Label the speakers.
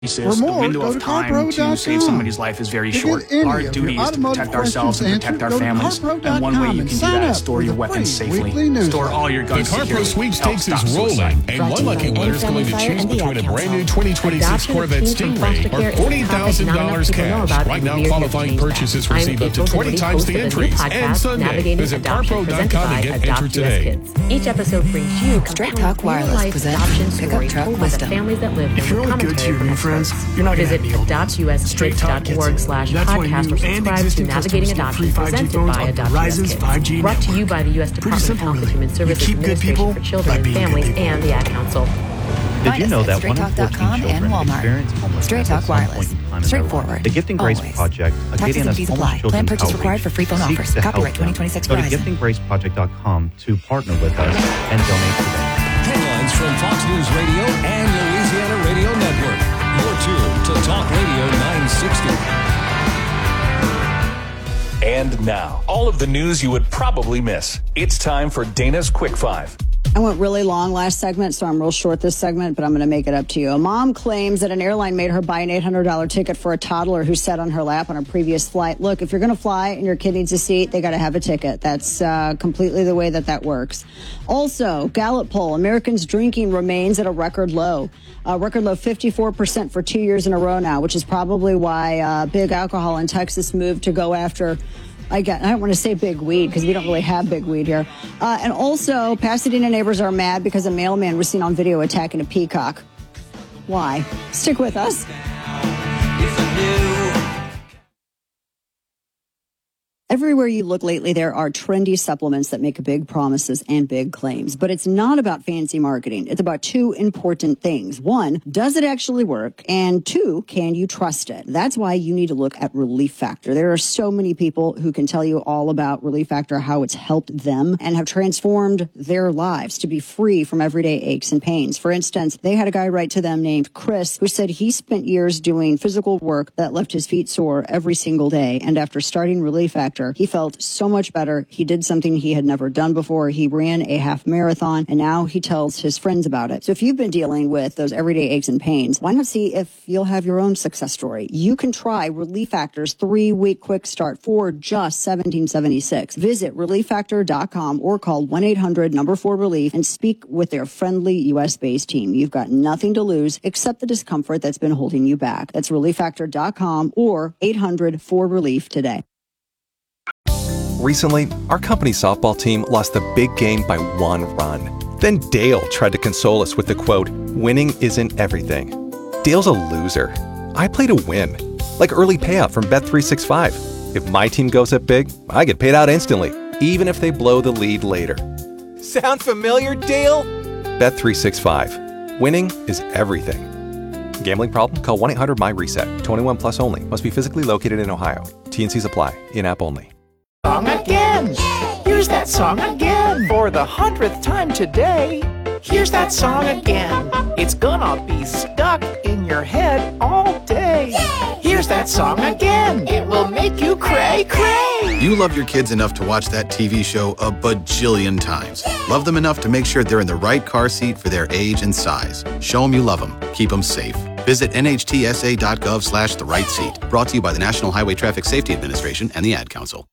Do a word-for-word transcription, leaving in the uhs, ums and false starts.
Speaker 1: For more,
Speaker 2: the window
Speaker 1: go
Speaker 2: of
Speaker 1: to
Speaker 2: time
Speaker 1: CarPro dot com.
Speaker 2: to save somebody's life is very
Speaker 1: To
Speaker 2: short.
Speaker 1: get any
Speaker 2: Our
Speaker 1: of
Speaker 2: duty
Speaker 1: your
Speaker 2: is to protect
Speaker 1: automotive
Speaker 2: ourselves and
Speaker 1: questions
Speaker 2: protect our
Speaker 1: answered, go to
Speaker 2: families.
Speaker 1: CarPro dot
Speaker 2: And one way
Speaker 1: com
Speaker 2: you
Speaker 1: and
Speaker 2: can do
Speaker 1: sign
Speaker 2: that
Speaker 1: up
Speaker 2: is store
Speaker 1: for
Speaker 2: your
Speaker 1: the
Speaker 2: weapons
Speaker 1: free
Speaker 2: safely.
Speaker 1: weekly newsletter.
Speaker 2: Store all your
Speaker 3: The
Speaker 2: guns
Speaker 3: CarPro
Speaker 2: securely.
Speaker 3: sweepstakes
Speaker 2: Help
Speaker 3: is
Speaker 2: stop
Speaker 3: rolling,
Speaker 2: suicide.
Speaker 3: and
Speaker 4: Brought
Speaker 3: one
Speaker 4: to you by
Speaker 3: lucky winner is
Speaker 4: Family
Speaker 3: going to
Speaker 4: Fire
Speaker 3: choose
Speaker 4: and the
Speaker 3: between a
Speaker 4: Ad
Speaker 3: brand new
Speaker 4: Council.
Speaker 3: twenty twenty-six
Speaker 4: Adoption of
Speaker 3: Corvette
Speaker 4: teens from
Speaker 3: Stingray
Speaker 4: foster care
Speaker 3: or
Speaker 4: is a
Speaker 3: forty thousand
Speaker 4: topic not enough
Speaker 3: dollars
Speaker 4: people know
Speaker 3: cash.
Speaker 4: about,
Speaker 3: Right
Speaker 4: and
Speaker 3: now,
Speaker 4: we're here to
Speaker 3: qualifying
Speaker 4: change that.
Speaker 3: purchases
Speaker 4: I'm
Speaker 3: receive up to
Speaker 4: April
Speaker 3: twenty
Speaker 4: Kennedy,
Speaker 3: times
Speaker 4: host
Speaker 3: the
Speaker 4: of the new
Speaker 3: entries. And
Speaker 4: podcast,
Speaker 3: Sunday,
Speaker 4: Navigating
Speaker 3: visit
Speaker 4: Adoption,
Speaker 3: CarPro dot
Speaker 4: presented
Speaker 3: com
Speaker 4: by
Speaker 3: and get
Speaker 4: Adopt
Speaker 3: entered
Speaker 4: U S
Speaker 3: today.
Speaker 4: Kids. Each episode brings you
Speaker 5: Straight
Speaker 4: compelling
Speaker 5: Talk Wireless
Speaker 4: real-life
Speaker 5: presents
Speaker 4: adoption
Speaker 5: Pickup
Speaker 4: stories
Speaker 5: Truck
Speaker 4: told by the
Speaker 5: Wisdom.
Speaker 4: families that live
Speaker 6: If you're
Speaker 4: them
Speaker 6: only
Speaker 4: with
Speaker 6: good to your
Speaker 4: commentary
Speaker 6: new
Speaker 4: from
Speaker 6: friends,
Speaker 4: experts.
Speaker 6: you're not gonna
Speaker 4: Visit
Speaker 6: have the old
Speaker 4: adopt u s
Speaker 6: Straight
Speaker 4: kids
Speaker 6: Talk
Speaker 4: dot
Speaker 6: gets
Speaker 4: org
Speaker 6: it.
Speaker 4: slash
Speaker 6: That's why
Speaker 4: podcast
Speaker 6: new
Speaker 4: or
Speaker 6: and
Speaker 4: subscribe to
Speaker 6: existing
Speaker 4: Navigating
Speaker 6: customers get
Speaker 4: Adoption,
Speaker 6: free five G
Speaker 4: presented
Speaker 6: phones
Speaker 4: by
Speaker 6: on
Speaker 4: Adopt U S
Speaker 6: Verizon's
Speaker 4: Kids.
Speaker 6: five G
Speaker 4: Brought to you
Speaker 6: network.
Speaker 4: by the U S
Speaker 6: Pretty
Speaker 4: Department of
Speaker 6: simple,
Speaker 4: Health and
Speaker 6: really.
Speaker 4: Human
Speaker 6: You
Speaker 4: Services
Speaker 6: keep good
Speaker 4: Administration
Speaker 6: people
Speaker 4: for Children
Speaker 6: by
Speaker 4: and
Speaker 6: being good
Speaker 4: Families
Speaker 6: people.
Speaker 4: and the Ad Council.
Speaker 7: Did you know that
Speaker 5: Straight
Speaker 7: one in
Speaker 5: Talk dot com
Speaker 7: fourteen
Speaker 5: and
Speaker 7: children
Speaker 5: Walmart.
Speaker 7: experience homelessness
Speaker 5: Straight
Speaker 7: at
Speaker 5: Talk
Speaker 7: some
Speaker 5: Wireless.
Speaker 7: point in time in their life?
Speaker 5: Straightforward.
Speaker 7: The Gifting Grace
Speaker 5: Always.
Speaker 7: Project, a
Speaker 5: Taxes
Speaker 7: Gideon
Speaker 5: and
Speaker 7: as
Speaker 5: fees
Speaker 7: homeless
Speaker 5: apply.
Speaker 7: children's
Speaker 5: Plan purchase
Speaker 7: outreach,
Speaker 5: required for free phone
Speaker 7: seeks
Speaker 5: offers.
Speaker 7: to help
Speaker 5: Copyright
Speaker 7: them.
Speaker 5: twenty twenty-six
Speaker 7: Go to
Speaker 5: Verizon.
Speaker 7: gifting grace project dot com to partner with us and donate today.
Speaker 3: Headlines from Fox News Radio and Louisiana Radio Network. You're tuned to Talk Radio nine sixty.
Speaker 8: And now, all of the news you would probably miss. It's time for Dana's Quick Five.
Speaker 9: I went really long last segment, so I'm real short this segment, but I'm going to make it up to you. A mom claims that an airline made her buy an eight hundred dollars ticket for a toddler who sat on her lap on a previous flight. Look, if you're going to fly and your kid needs a seat, they got to have a ticket. That's uh, completely the way that that works. Also, Gallup poll, Americans drinking remains at a record low. A record low fifty-four percent for two years in a row now, which is probably why uh, Big Alcohol in Texas moved to go after I got, I don't want to say big weed because we don't really have big weed here. Uh, and also, Pasadena neighbors are mad because a mailman was seen on video attacking a peacock. Why? Stick with us. Everywhere you look lately, there are trendy supplements that make big promises and big claims. But it's not about fancy marketing. It's about two important things. One, does it actually work? And two, can you trust it? That's why you need to look at Relief Factor. There are so many people who can tell you all about Relief Factor, how it's helped them and have transformed their lives to be free from everyday aches and pains. For instance, they had a guy write to them named Chris who said he spent years doing physical work that left his feet sore every single day. And after starting Relief Factor, he felt so much better. He did something he had never done before. He ran a half marathon, and now he tells his friends about it. So if you've been dealing with those everyday aches and pains, why not see if you'll have your own success story? You can try Relief Factor's three-week quick start for just seventeen seventy-six. Visit relief factor dot com or call one eight hundred number four relief and speak with their friendly U S-based team. You've got nothing to lose except the discomfort that's been holding you back. That's relief factor dot com or eight hundred four relief today.
Speaker 10: Recently, our company softball team lost the big game by one run. Then Dale tried to console us with the quote, "Winning isn't everything." Dale's a loser. I play to win. Like early payout from Bet three sixty-five. If my team goes up big, I get paid out instantly, even if they blow the lead later. Sound familiar, Dale? Bet three sixty-five. Winning is everything. Gambling problem? Call one eight hundred M Y reset. twenty-one plus only. Must be physically located in Ohio. T and Cs apply. In-app only.
Speaker 11: Song again. Here's that song again. For the hundredth time today. Here's that song again. It's gonna be stuck in your head all day. Here's that song again. It will make you cray cray.
Speaker 12: You love your kids enough to watch that T V show a bajillion times. Love them enough to make sure they're in the right car seat for their age and size. Show them you love them. Keep them safe. Visit N H T S A dot gov slash the right seat. Brought to you by the National Highway Traffic Safety Administration and the Ad Council.